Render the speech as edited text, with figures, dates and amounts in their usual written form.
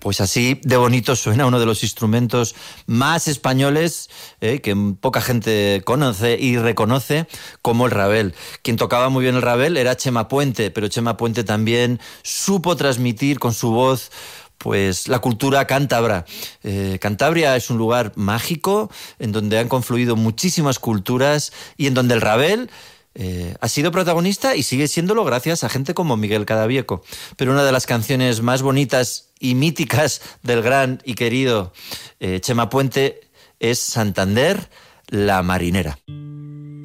Pues así de bonito suena uno de los instrumentos más españoles que poca gente conoce y reconoce, como el rabel. Quien tocaba muy bien el rabel era Chema Puente, pero Chema Puente también supo transmitir con su voz pues la cultura cántabra. Cantabria es un lugar mágico en donde han confluido muchísimas culturas y en donde el rabel ha sido protagonista y sigue siéndolo gracias a gente como Miguel Cadavieco. Pero una de las canciones más bonitas y míticas del gran y querido Chema Puente es Santander, La Marinera.